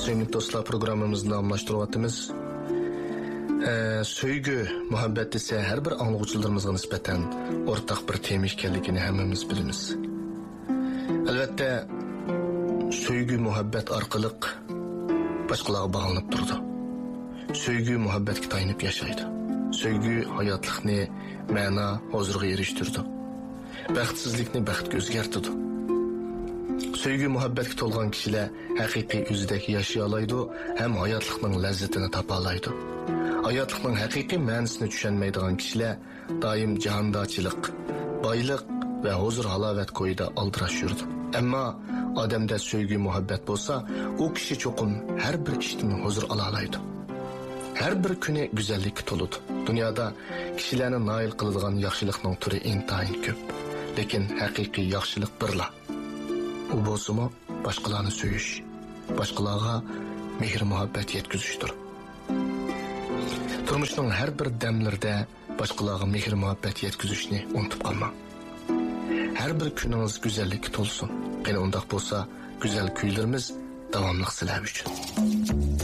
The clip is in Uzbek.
Sevgili dostlar, programımızı namlaştırıyatımız. Söygü, muhabbet ise her bir anlıqçılarımızga nispeten ortak bir tema ekanligini hammamiz bilamiz. Albatta, söygü muhabbet arqılıq başqalarga bağlanıp durdu. Söygü muhabbetga tayinib yashaydi. Söygü hayotlikni ma'no hozirga erishtirdi. Baxtsizlikni baxtga o'zgartirdi. Söygü muhabbetga to'lgan kishilar haqiqiy o'zidagi yashay oladi ham hayotlikning lazzatini topa oladi. Hayotlikning haqiqiy ma'nosini tushunmaydigan kishilar doim jahondochilik, boylik va huzur halovat ko'yida aldirash yurdi. Ammo odamda söygü muhabbet bo'lsa, u kishi cho'qim har bir ishdan huzur ola oladi. Har bir kuni go'zallikka to'ladi. Dunyoda kishilarni noil qiladigan yaxshilikning turi intayin ko'p. Lekin haqiqiy yaxshilik birla. U bo'lsa-mu boshqalarni so'yish, boshqalarga mehr muhabbet yetkazishdir. Turmushning har bir damlarida boshqalarga mehr muhabbet yetkazishni unutib qolmang. Har bir kuningiz go'zallikka to'lsin. Qani undaq bo'lsa, go'zal kuylarimiz davomli sizlar uchun.